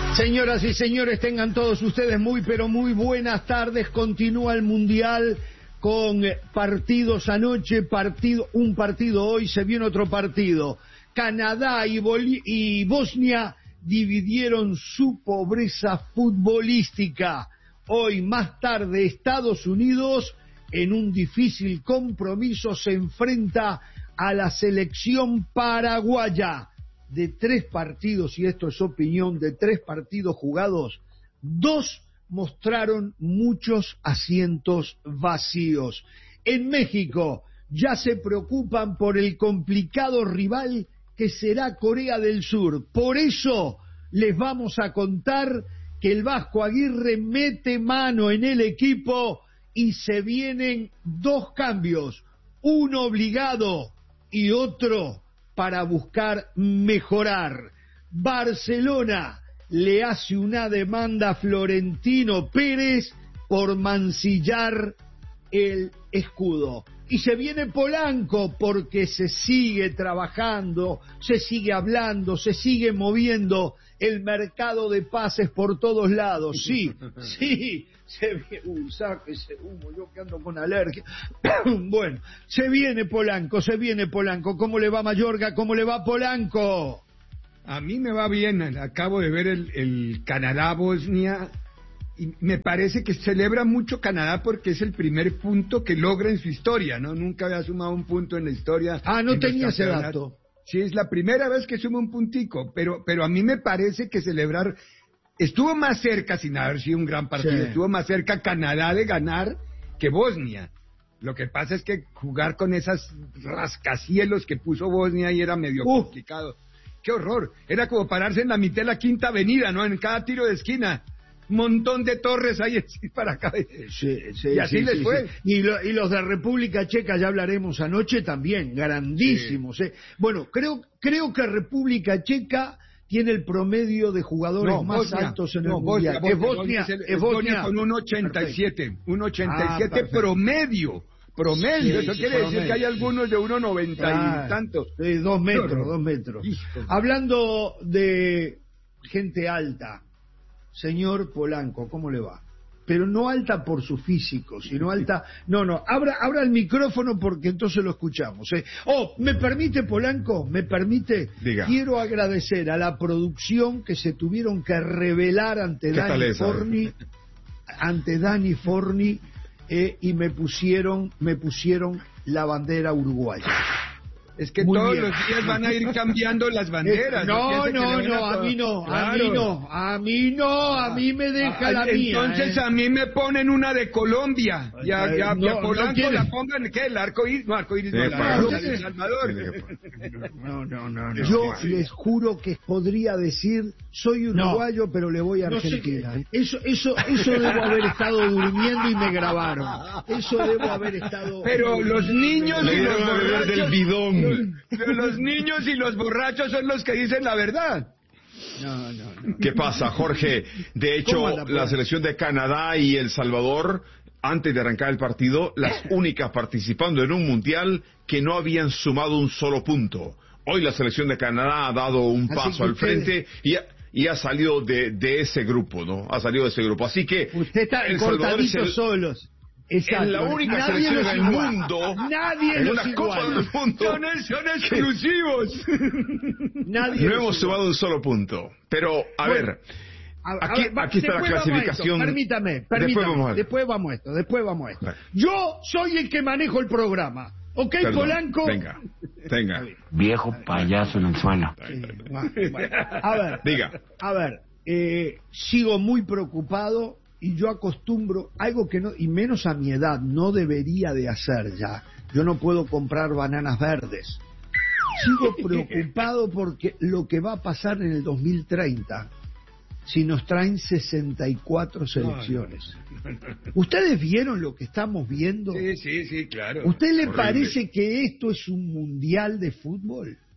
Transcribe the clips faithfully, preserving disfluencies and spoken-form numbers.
Señoras y señores, tengan todos ustedes muy pero muy buenas tardes. Continúa el Mundial con partidos anoche, partido, un partido hoy, se viene otro partido. Canadá y, Boli- y Bosnia dividieron su pobreza futbolística. Hoy más tarde Estados Unidos, en un difícil compromiso, se enfrenta a la selección paraguaya. De tres partidos, y esto es opinión, de tres partidos jugados, dos mostraron muchos asientos vacíos. En México ya se preocupan por el complicado rival que será Corea del Sur. Por eso les vamos a contar que el Vasco Aguirre mete mano en el equipo y se vienen dos cambios, uno obligado y otro para buscar mejorar. Barcelona le hace una demanda a Florentino Pérez por mancillar el escudo. Y se viene Polanco porque se sigue trabajando, se sigue hablando, se sigue moviendo el mercado de pases por todos lados. Sí, sí, se viene, uy, saque ese humo, yo que ando con alergia. Bueno, se viene Polanco, se viene Polanco. ¿Cómo le va Mayorga? ¿Cómo le va Polanco? A mí me va bien, acabo de ver el, el Canadá-Bosnia y me parece que celebra mucho Canadá porque es el primer punto que logra en su historia, ¿no? Nunca había sumado un punto en la historia. Ah, no tenía ese dato. Sí, es la primera vez que suma un puntico, pero, pero a mí me parece que celebrar... Estuvo más cerca, sin haber sido un gran partido, sí. Estuvo más cerca Canadá de ganar que Bosnia. Lo que pasa es que jugar con esas rascacielos que puso Bosnia y era medio uh. complicado. ¡Qué horror! Era como pararse en la mitad de la Quinta Avenida, ¿no? En cada tiro de esquina. Un montón de torres ahí para acá. Sí, sí, y así sí, les sí, fue. Sí. Y, lo, y los de República Checa, ya hablaremos anoche, también, grandísimos. Sí. ¿eh? Bueno, creo, creo que República Checa tiene el promedio de jugadores no, más Bosnia, altos en el no, Mundial. Bosnia, es Bosnia, Bosnia, es Bosnia con un ochenta y siete. Un ochenta y siete ah, promedio. Promedio, sí, eso sí, quiere promedio. Decir que hay algunos de uno noventa ah, y tantos. Sí, dos metros, no, dos metros. Hijo. Hablando de gente alta, señor Polanco, ¿cómo le va? Pero no alta por su físico, sino alta... No, no, abra, abra el micrófono porque entonces lo escuchamos. ¿eh? Oh, ¿me permite, Polanco? ¿Me permite? Diga. Quiero agradecer a la producción que se tuvieron que revelar ante Dani Forni, ante Dani Forni, eh, y me pusieron, me pusieron la bandera uruguaya. Es que Muy todos bien. los días van a ir cambiando las banderas. No, no, no, a mí no, a mí no, a mí no, a mí me deja ah, la mía. Entonces ¿eh? a mí me ponen una de Colombia. Ya, ya, no, ya Polanco no la pongan, ¿qué? El arco iris, no, arco iris no, la, la de El Salvador. No, no, no, no. Yo les juro que podría decir, soy uruguayo, no, pero le voy a Argentina. No sé eso, eso, eso debo haber estado durmiendo y me grabaron. Eso debo haber estado... Pero los niños y los borrachos... del bidón. Los, los niños y los borrachos son los que dicen la verdad. No, no, no. ¿Qué pasa, Jorge? De hecho, la selección de Canadá y El Salvador, antes de arrancar el partido, las únicas participando en un mundial que no habían sumado un solo punto. Hoy la selección de Canadá ha dado un paso al frente y ha, y ha salido de, de ese grupo, ¿no? Ha salido de ese grupo. Así que usted está cortaditos solos. Exacto. Es la única nadie selección del mundo. Nadie en una Copa del Mundo. Son, son exclusivos. Nadie no hemos sumado un solo punto. Pero, a bueno, ver, a, aquí, a ver, aquí está la clasificación. Permítame, permítame. Después vamos a, después vamos a esto, después vamos a esto. Vale. Yo soy el que manejo el programa. ¿Ok, Perdón, Polanco? Venga, venga. Viejo payaso en el suelo. Sí, bueno, bueno. A ver, diga. A ver, eh, sigo muy preocupado. Y yo acostumbro, algo que no, y menos a mi edad, no debería de hacer ya. Yo no puedo comprar bananas verdes. Sigo preocupado porque lo que va a pasar en el dos mil treinta, si nos traen sesenta y cuatro selecciones. ¿Ustedes vieron lo que estamos viendo? Sí, sí, sí, claro. ¿Usted le Horrible. Parece que esto es un mundial de fútbol?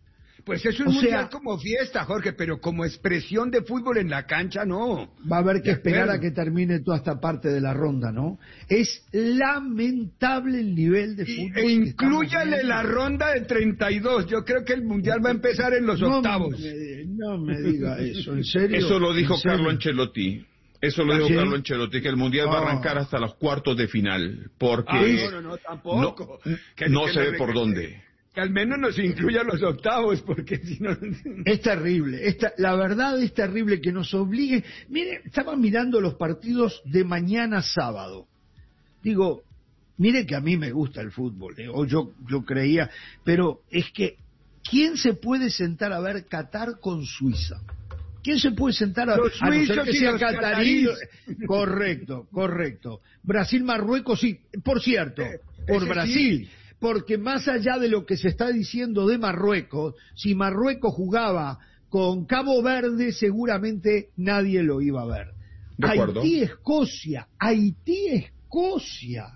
Pues es un O mundial sea, como fiesta, Jorge, pero como expresión de fútbol en la cancha, no. Va a haber que De esperar acuerdo. a que termine toda esta parte de la ronda, ¿no? Es lamentable el nivel de Y- fútbol. e que inclúyale estamos la viendo. ronda de treinta y dos. Yo creo que el mundial va a empezar en los No octavos. me- No me diga eso, ¿en serio? Eso lo dijo ¿En serio? Carlo Ancelotti. Eso lo ¿Ah, dijo sí? Carlo Ancelotti, que el Mundial va a Ah. arrancar hasta los cuartos de final, porque Ah, no, no, no, tampoco. no, Que- no que se me- ve por dónde. Que al menos nos incluya los octavos, porque si no... Es terrible, esta, la verdad es terrible que nos obligue. Mire, estaba mirando los partidos de mañana sábado. Digo, mire que a mí me gusta el fútbol, eh, o yo, yo creía, pero es que, ¿quién se puede sentar a ver Qatar con Suiza? ¿Quién se puede sentar a, Los a no ser suizos que y sea los catarí? catarís. Correcto, correcto. Brasil-Marruecos, sí, por cierto, Eh, por ese Brasil. sí. Porque más allá de lo que se está diciendo de Marruecos, si Marruecos jugaba con Cabo Verde, seguramente nadie lo iba a ver. De acuerdo. Haití-Escocia, Haití-Escocia.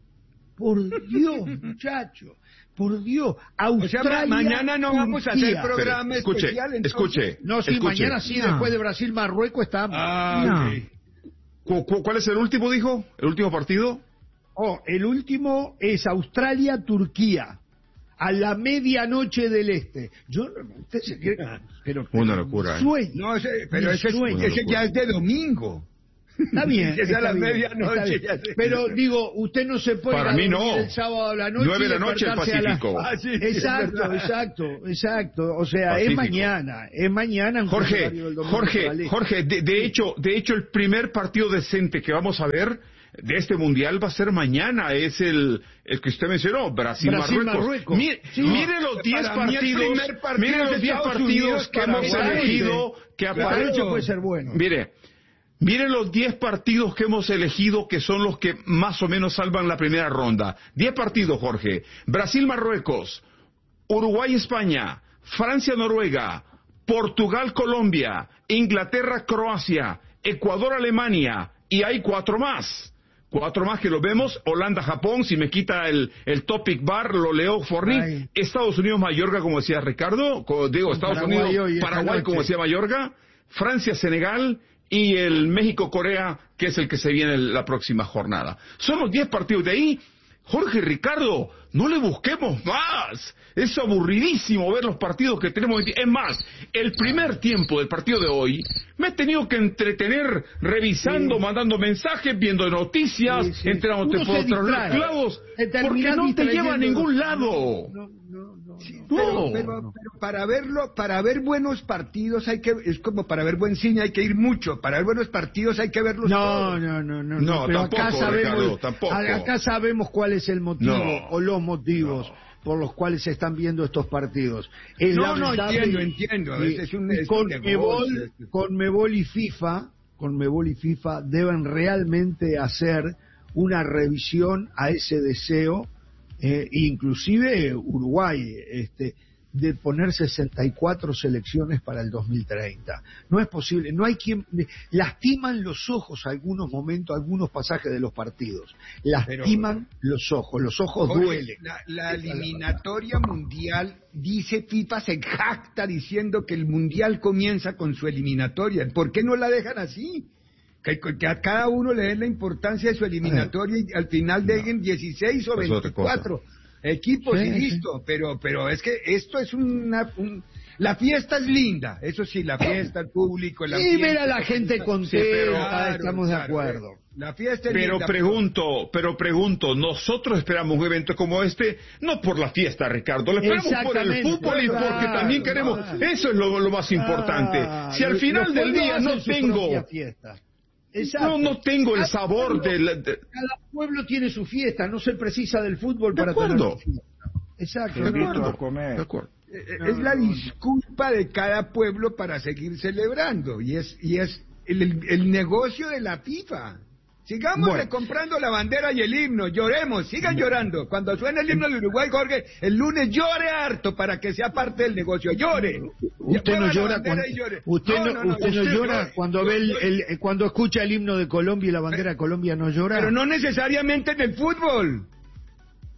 Por Dios, muchacho, por Dios. O sea, Australia, ma- mañana no vamos a hacer Turquía. programa Pero, escuche, especial. entonces. escuche. No, sí, Escuche. mañana sí, No. después de Brasil-Marruecos estamos. Ah, No. ok. ¿Cu- cu- ¿Cuál es el último, dijo? ¿El último partido? Oh, el último es Australia-Turquía, a la medianoche del este. Yo, no- usted se cree, pero, Una locura, ¿eh? Sueño. No, ese- pero Mi ese, es- sueño. ese ya es de domingo. Está bien. Que sea está la bien, medianoche, está bien. ya sé. Pero digo, usted no se puede Para ir a mí dormir no. el sábado a la noche. Nueve de y la noche el despertarse a la- Pacífico. Ah, sí, sí, es Exacto, verdad. exacto, exacto. O sea, Pacífico. es mañana, es mañana. en Jorge, horario del domingo para Jorge, el- Jorge, de, de hecho, de hecho, el primer partido decente que vamos a ver de este mundial va a ser mañana. Es el, el que usted mencionó, Brasil-Marruecos. Brasil-Marruecos. Mire, Sí. mire los diez Para mí el partidos, primer partido mire es los diez Estados partidos Unidos que para hemos Paraguay. elegido, que Esta Claro. aparecen. noche puede ser bueno. Mire, mire los diez partidos que hemos elegido que son los que más o menos salvan la primera ronda. diez partidos, Jorge. Brasil-Marruecos, Uruguay-España, Francia-Noruega, Portugal-Colombia, Inglaterra-Croacia, Ecuador-Alemania, y hay cuatro más. Cuatro más que lo vemos, Holanda-Japón, si me quita el, el topic bar, lo leo Forni, Ay. Estados Unidos-Mallorca, como decía Ricardo, co- digo, Estados Paraguay hoy, Unidos, esta Paraguay, como noche. decía Mallorca, Francia-Senegal y el México-Corea, que es el que se viene la próxima jornada. Son los diez partidos de ahí. Jorge y Ricardo, no le busquemos más. Es aburridísimo ver los partidos que tenemos. Es más, el primer tiempo del partido de hoy me he tenido que entretener revisando, Sí. mandando mensajes, viendo noticias, Sí, sí. enterándote Uno por se otros distrae. lados, Te porque terminás no te lleva a distrayendo. ningún lado. No, no, no, no. Pero, No. pero, pero para verlo, para ver buenos partidos hay que, es como para ver buen cine hay que ir mucho, para ver buenos partidos hay que verlos No, todos. no, no, no, No, pero tampoco, acá sabemos, Ricardo, tampoco. acá sabemos cuál es el motivo No. o los motivos por los cuales se están viendo estos partidos. Es No, no, lamentable entiendo, y- entiendo, a y- veces es un- y es un Conmebol, negocio. Conmebol y FIFA, Conmebol y FIFA deben realmente hacer una revisión a ese deseo, eh, inclusive Uruguay, este, de poner sesenta y cuatro selecciones para el dos mil treinta. No es posible, no hay quien... Lastiman los ojos algunos momentos, algunos pasajes de los partidos. Lastiman los ojos, los ojos Jorge, duelen. La, la eliminatoria mundial, dice FIFA, se jacta diciendo que el mundial comienza con su eliminatoria. ¿Por qué no la dejan así? Que, que a cada uno le den la importancia de su eliminatoria y al final dejen dieciséis o Es otra cosa. veinticuatro equipos Sí, y sí. listo. Pero, pero es que esto es una... un- la fiesta es linda, eso sí, la fiesta, el público, el Y ambiente. ver a la gente contenta, Claro, estamos de claro, acuerdo. La fiesta es Pero linda. pregunto, pero pregunto, nosotros esperamos un evento como este, no por la fiesta, Ricardo, lo esperamos por el Exactamente. fútbol y porque Claro, también queremos, claro. eso es lo, lo más importante. Ah, Si al los final del pueblos día no hacen su tengo, propia fiesta. Exacto. no, no tengo el Cada sabor pueblo- del... de- Cada pueblo tiene su fiesta, no se precisa del fútbol De para tener acuerdo. su fiesta. Exacto. de acuerdo, de acuerdo. Eh, No, es la no, no. disculpa de cada pueblo para seguir celebrando y es y es el, el- el negocio de la FIFA. Sigamos Bueno. comprando la bandera y el himno, lloremos, sigan llorando. Cuando suene el himno de Uruguay, Jorge, el lunes llore harto para que sea parte del negocio, llore. Usted no Mueva la llora bandera cuando y llore. usted no, usted no usted llora llore. cuando Yo ve el, estoy- el- cuando escucha el himno de Colombia y la bandera de Colombia no llora. Pero no necesariamente en el fútbol.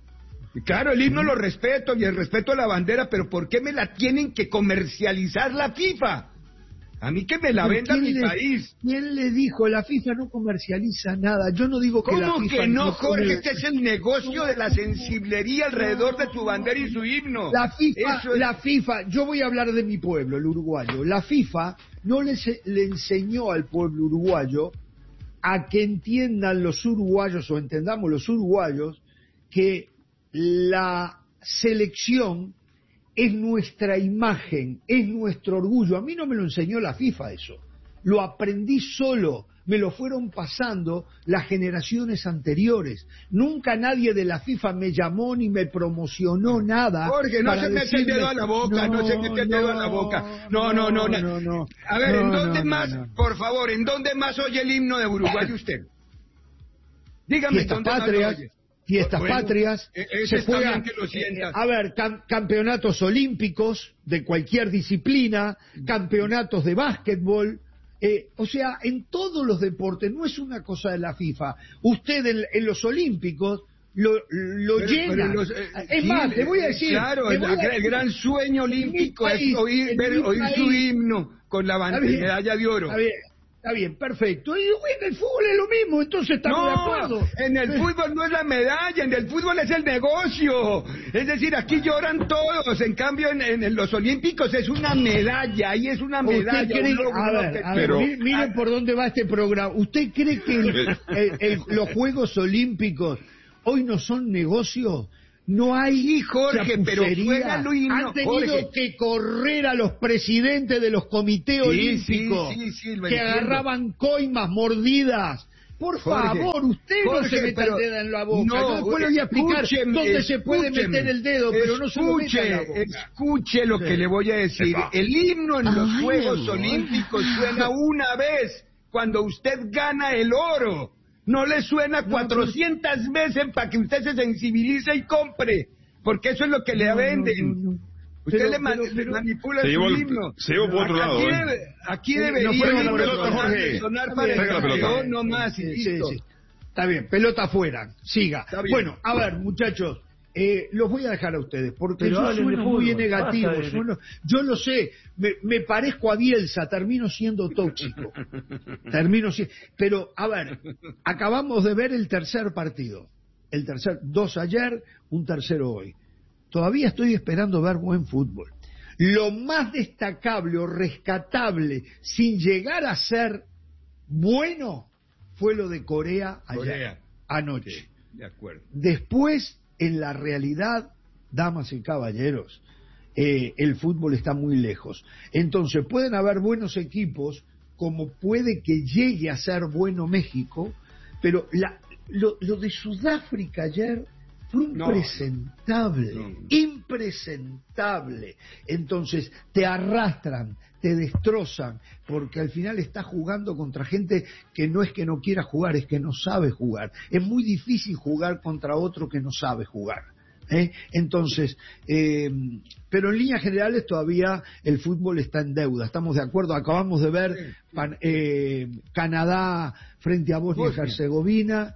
Claro, el himno lo respeto y el respeto a la bandera, pero ¿por qué me la tienen que comercializar la FIFA? A mí que me la venda mi le, país. ¿Quién le dijo? La FIFA no comercializa nada. Yo no digo que la FIFA... ¿Cómo que no, no Jorge? come... Este es el negocio de la sensiblería alrededor de tu bandera y su himno. La FIFA, Eso es... la FIFA, yo voy a hablar de mi pueblo, el uruguayo. La FIFA no le, le enseñó al pueblo uruguayo a que entiendan los uruguayos, o entendamos los uruguayos, que la selección es nuestra imagen, es nuestro orgullo. A mí no me lo enseñó la FIFA eso, lo aprendí solo, me lo fueron pasando las generaciones anteriores. Nunca nadie de la FIFA me llamó ni me promocionó nada. Jorge, no se mete el dedo a la boca, no, no se mete el dedo no, a la boca. No, no, no. no, no, no. A ver, no, ¿en dónde no, más, no, no. por favor, en dónde más oye el himno de Uruguay usted? Dígame, Fiestas ¿dónde patrias, más lo oye? fiestas Bueno, patrias, ese se está juega, bien que lo sienta. eh, a ver, cam- campeonatos olímpicos de cualquier disciplina, campeonatos de básquetbol, eh, o sea, en todos los deportes, no es una cosa de la FIFA. Usted en, en los olímpicos lo, lo Pero- llena. pero los, eh, es sí, más, te voy a decir... Claro, te el, voy a- el gran sueño olímpico es país, oír, en ver, mi oír su país. himno con la Está bandera, bien, medalla de oro. Está bien, está bien, perfecto. Y en el fútbol es lo mismo, entonces estamos de acuerdo. En el fútbol no es la medalla, en el fútbol es el negocio. Es decir, aquí lloran todos, en cambio en, en, en los olímpicos es una medalla, ahí es una medalla. ¿Usted cree, un logro, a un ver, a ver, Pero- mi- miren por dónde va este programa. ¿Usted cree que el- el- el- los Juegos Olímpicos hoy no son negocios? No hay Sí, Jorge, pero chapucería. fuera lo himno, Han tenido Jorge. que correr a los presidentes de los comités Sí, olímpicos sí, sí, sí, lo que entiendo. agarraban coimas mordidas. Por Jorge, favor, usted Jorge, no se meta pero- el dedo en la boca. no, Yo después le voy a explicar escúcheme, dónde se puede escúcheme, meter el dedo, pero no se lo meta en la boca. Escuche lo Sí. que le voy a decir. Epa. El himno en los Ay, Juegos amor. Olímpicos suena una vez cuando usted gana el oro. No le suena cuatrocientas veces para que usted se sensibilice y compre. Porque eso es lo que le No, venden. no, no, no. Usted Pero- le, man- pero- pero- manipula Se su llevó el- himno. se llevó por otro aquí lado, ¿eh? debe- aquí Sí, debería no fue el la himno pelota, sonar- Jorge. sonar Está para bien, el Traiga la pelota. campeón, no más, y Sí, listo. sí, sí. Está bien, pelota afuera, siga. Está bien. Bueno, a ver, muchachos, eh, los voy a dejar a ustedes, porque Pero yo hablen sueno de muy fútbol, negativo, basta de- sueno- yo lo sé, me, me parezco a Bielsa, termino siendo tóxico, termino siendo... Pero, a ver, acabamos de ver el tercer partido, el tercer, dos ayer, un tercero hoy. Todavía estoy esperando ver buen fútbol. Lo más destacable o rescatable, sin llegar a ser bueno, fue lo de Corea ayer, Corea. anoche. Sí, de acuerdo. Después, en la realidad, damas y caballeros, eh, el fútbol está muy lejos. Entonces, pueden haber buenos equipos, como puede que llegue a ser bueno México, pero la, lo, lo de Sudáfrica ayer fue No. impresentable, No. impresentable. Entonces, te arrastran, te destrozan, porque al final estás jugando contra gente que no es que no quiera jugar, es que no sabe jugar. Es muy difícil jugar contra otro que no sabe jugar. ¿eh? Entonces, eh, pero en líneas generales todavía el fútbol está en deuda. Estamos de acuerdo, acabamos de ver pan- eh, Canadá frente a Bosnia y Bosnia. Herzegovina.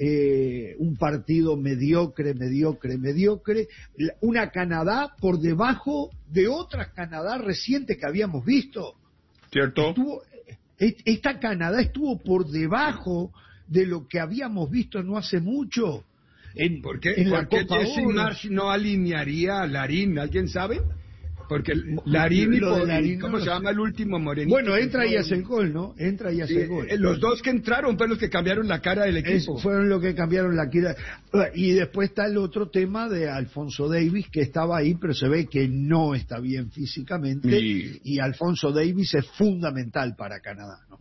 Eh, un partido mediocre, mediocre, mediocre, la- una Canadá por debajo de otras Canadá recientes que habíamos visto. ¿Cierto? Estuvo- e- esta Canadá estuvo por debajo de lo que habíamos visto no hace mucho. En, ¿Por qué, en la ¿por qué Copa Jesse Oro. Marsh no alinearía a Larín? ¿Alguien sabe? Porque Larín y, Lo de por- Larín ¿cómo no se lo llama sé. el último morenito? Bueno, entra y hace el gol, ¿no? Entra y hace Sí, el gol. eh, los dos que entraron fueron los que cambiaron la cara del Es- equipo. fueron los que cambiaron la quira. Y después está el otro tema de Alfonso Davis, que estaba ahí, pero se ve que no está bien físicamente. Y- Y Alfonso Davis es fundamental para Canadá, ¿no?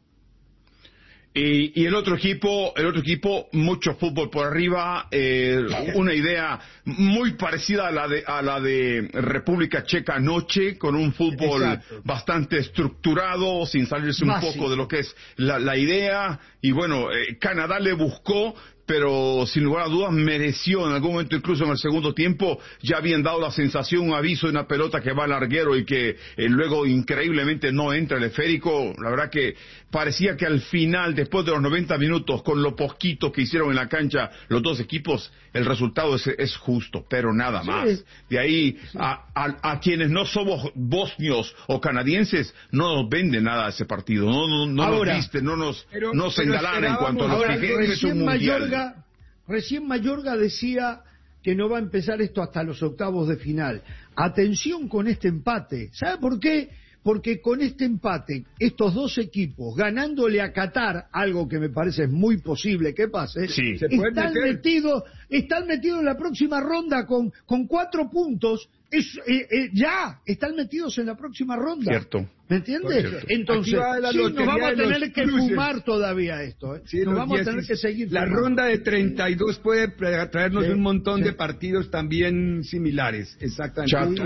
Y, y el otro equipo, el otro equipo, mucho fútbol por arriba, eh, una idea muy parecida a la de a la de República Checa anoche, con un fútbol Exacto. bastante estructurado, sin salirse un Básico. poco de lo que es la, la idea. Y bueno, eh, Canadá le buscó, pero sin lugar a dudas mereció en algún momento, incluso en el segundo tiempo, ya habían dado la sensación, un aviso de una pelota que va al larguero y que eh, luego increíblemente no entra el esférico. La verdad que parecía que al final, después de los noventa minutos, con lo poquito que hicieron en la cancha los dos equipos, el resultado es, es justo, pero nada más. Sí. De ahí a, a, a quienes no somos bosnios o canadienses, no nos vende nada ese partido, no, no, no ahora, nos viste, no nos, pero, nos engalana en cuanto a los ahora, que recién Mayorga, recién Mayorga decía que no va a empezar esto hasta los octavos de final. Atención con este empate. ¿Sabe por qué? Porque con este empate, estos dos equipos, ganándole a Qatar, algo que me parece muy posible que pase, sí, están metidos están metidos en la próxima ronda con, con cuatro puntos. Es, eh, eh, ya, están metidos en la próxima ronda. Cierto. ¿Me entiendes? Entonces, sí, nos vamos a tener que cruces. fumar todavía esto. ¿eh? Sí, nos vamos diez, a tener que seguir La fumando. ronda de treinta y dos puede traernos sí, un montón sí. de partidos también similares. Exactamente.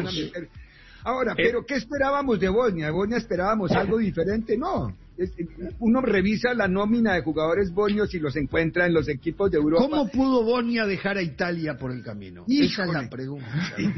Ahora, eh, ¿pero qué esperábamos de Bosnia? ¿De Bosnia esperábamos algo diferente? No. Es, uno revisa la nómina de jugadores bosnios y los encuentra en los equipos de Europa. ¿Cómo pudo Bosnia dejar a Italia por el camino? Híjole. Esa es la pregunta.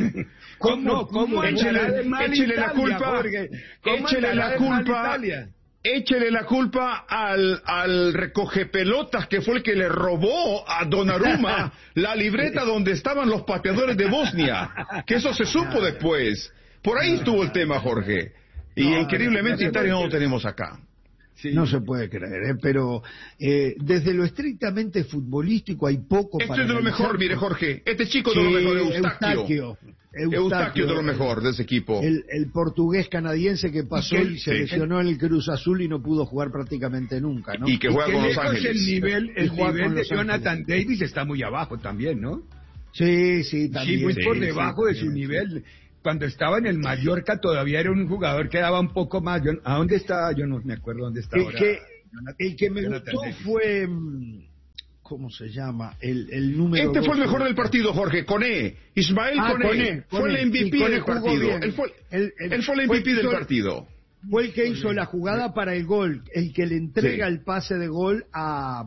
¿Cómo? ¿Cómo? ¿Cómo échele, échele la culpa? Échele la culpa. Échele la culpa al, al recogepelotas que fue el que le robó a Donnarumma la libreta donde estaban los pateadores de Bosnia. Que eso se supo después. Por ahí estuvo el tema, Jorge. Y no, increíblemente no Italia no lo tenemos acá. Sí. No se puede creer, ¿eh? Pero eh, desde lo estrictamente futbolístico hay poco Esto para... es de lo mejor, mire Jorge. Este chico sí, de lo mejor, Eustaquio. Eustaquio. Eustaquio, Eustaquio de lo mejor de ese equipo. El, el portugués canadiense que pasó y, que, y se sí. lesionó en el Cruz Azul y no pudo jugar prácticamente nunca, ¿no? Y que juega y que con Los Ángeles. El nivel, el nivel de Jonathan Davis está muy abajo también, ¿no? Sí, sí, también. Sí, muy sí, por debajo sí, de su nivel. Cuando estaba en el Mallorca todavía era un jugador que daba un poco más. Yo, ¿a dónde está? Yo no me acuerdo dónde está el ahora. Que, Jonathan, el que me Jonathan gustó Davis. fue... ¿Cómo se llama? El, el número Este fue el mejor de... del partido, Jorge, Coné. Ismael ah, Coné. Coné. Fue Coné. el M V P Sí, del partido. Él fue, el, el, él fue el M V P del hizo, partido. Fue el que hizo la jugada para el gol, el que le entrega sí. el pase de gol a...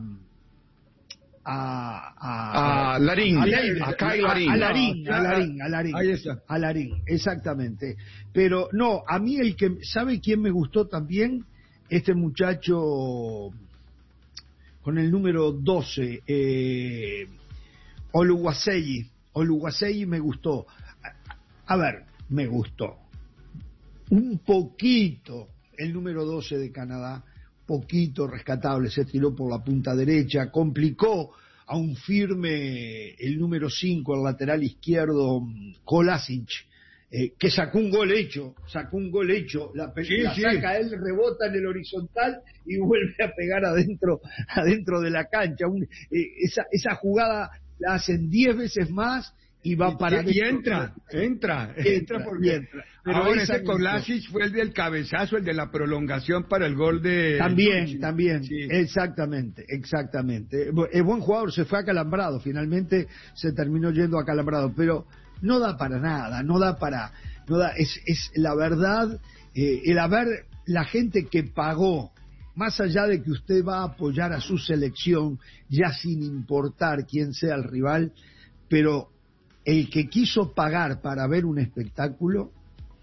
A, a, a Larín, a, Larín, a Kai Larín. A Larín, a Larín, a Larín. Ahí está. A Larín, exactamente. Pero no, a mí el que, ¿sabe quién me gustó también? Este muchacho con el número doce, eh, Oluwaseyi. Oluwaseyi me gustó. A, a ver, me gustó. Un poquito el número doce de Canadá, poquito rescatable, se tiró por la punta derecha, complicó a un firme el número cinco, el lateral izquierdo, Kolasinac, eh, que sacó un gol hecho, sacó un gol hecho, la, sí, la sí. saca él, rebota en el horizontal y vuelve a pegar adentro, adentro de la cancha. Un, eh, esa, esa jugada la hacen diez veces más y va para y, y entra, entra, entra, entra porque entra. Pero ahora ese Kolasinac fue el del cabezazo, el de la prolongación para el gol de... También, sí, también, sí. exactamente, exactamente. Es buen jugador, se fue acalambrado, finalmente se terminó yendo acalambrado, pero no da para nada, no da para... no da Es, es la verdad, eh, el haber, la gente que pagó, más allá de que usted va a apoyar a su selección, ya sin importar quién sea el rival, pero el que quiso pagar para ver un espectáculo...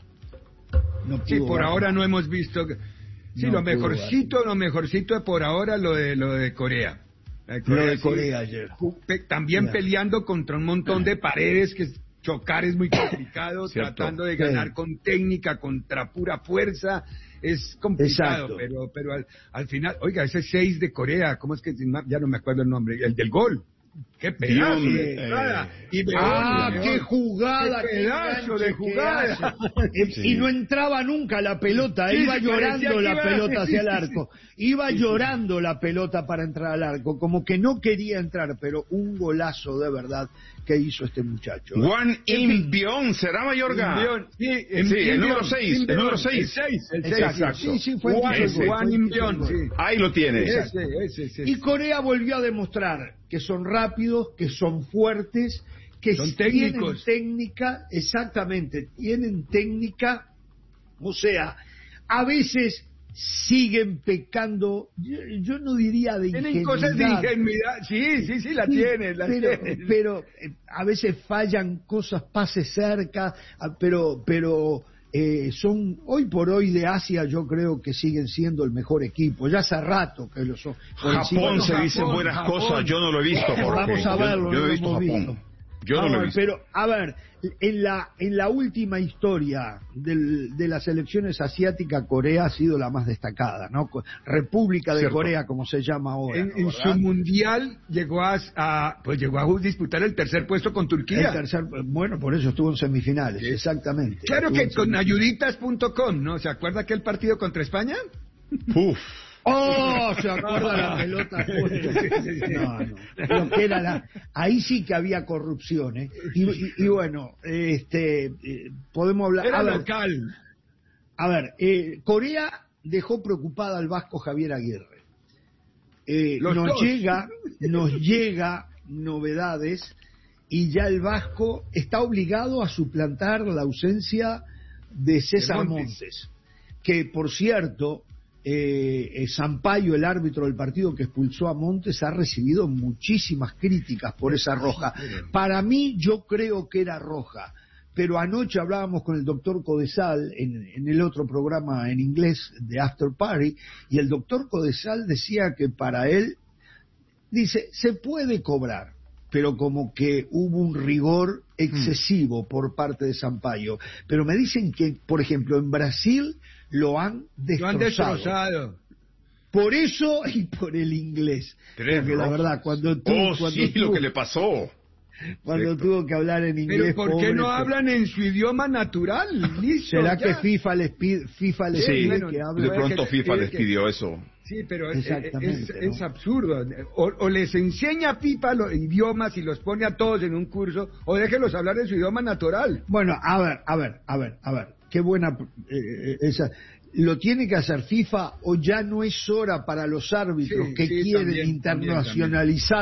No sí, por dar. ahora no hemos visto. Sí, no lo mejorcito, lo mejorcito por ahora lo de lo de Corea. Corea lo de Corea sí, ayer. También ya. peleando contra un montón de paredes que chocar es muy complicado, tratando de ganar sí. con técnica, contra pura fuerza, es complicado, Exacto. pero pero al, al final, oiga, ese seis de Corea, ¿cómo es que ya no me acuerdo el nombre? El del gol. ¡Qué pedazo Dios, de jugada! Eh, y de ¡Ah, León, qué jugada! ¡Qué pedazo qué de jugada! Sí. Y no entraba nunca la pelota, sí, iba llorando la iba, pelota hacia sí, el arco. Iba sí, llorando sí. la pelota para entrar al arco, como que no quería entrar, pero un golazo de verdad que hizo este muchacho. Juan Imbión, ¿será Mayorga? Sí, sí, el número seis, el número seis. El seis, exacto. Sí, sí, fue Juan Imbión, sí. Ahí lo tiene. Ese, ese, ese. Y Corea volvió a demostrar que son rápidos, que son fuertes, que son tienen técnicos. técnica, exactamente, tienen técnica, o sea, a veces siguen pecando, yo, yo no diría de tienen ingenuidad. Cosas de ingenuidad, sí, sí, sí, la Sí, tienen, la pero, tienen. pero eh, a veces fallan cosas, pases cerca, ah, pero, pero eh, son, hoy por hoy de Asia yo creo que siguen siendo el mejor equipo, ya hace rato que lo son. Por encima- Japón se Japón, dicen buenas Japón. cosas, yo no lo he visto, Jorge. Vamos a Yo- verlo, Yo, no no he lo visto hemos Japón. visto. Yo no Vamos lo a he ver, visto. Pero, a ver, en la, en la última historia del, de las elecciones asiáticas, Corea ha sido la más destacada, ¿no? Co- República de Cierto. Corea, como se llama ahora. En, ¿no? en ¿Verdad? su mundial llegó a, a- pues llegó a disputar el tercer puesto con Turquía. El tercer, bueno, por eso estuvo en semifinales, exactamente. Claro Estuvo que en con semifinales. ayuditas punto com, ¿no? ¿Se acuerda aquel partido contra España? Uf. ¡Oh! ¿Se acuerda la pelota? No, no. Lo que era la... Ahí sí que había corrupción, ¿eh? Y, y- y bueno, este, eh, podemos hablar... Era a ver, local. A ver, eh, Corea dejó preocupada al vasco Javier Aguirre. Eh, Los nos dos. llega, nos llega novedades y ya el vasco está obligado a suplantar la ausencia de César De Montes. Montes. que por cierto, eh, eh, Sampaio, el árbitro del partido que expulsó a Montes, ha recibido muchísimas críticas por esa roja. Para mí, yo creo que era roja. Pero anoche hablábamos con el doctor Codesal en, en el otro programa en inglés de After Party, y el doctor Codesal decía que para él, dice, se puede cobrar, pero como que hubo un rigor excesivo mm. por parte de Sampaio. Pero me dicen que, por ejemplo, en Brasil lo han destrozado. Lo han destrozado. Por eso y por el inglés. Tres Porque la rojos. verdad, cuando tú... Oh, cuando sí, tú, lo que le pasó. Cuando Cierto. tuvo que hablar en inglés, Pero ¿por qué pobre, no pues, hablan en su idioma natural? Listo, ¿será ya. que FIFA les pide, FIFA les Sí, pide bueno, que de hable? pronto que- FIFA que- les que- pidió eso. Sí, pero es, es, Exactamente, es ¿no? absurdo. O, o les enseña FIFA los idiomas y los pone a todos en un curso, o déjenlos hablar en su idioma natural. Bueno, a ver, a ver, a ver, a ver. Qué buena eh, esa. ¿Lo tiene que hacer FIFA o ya no es hora para los árbitros Sí, que sí, quieren también, también, internacionalizar?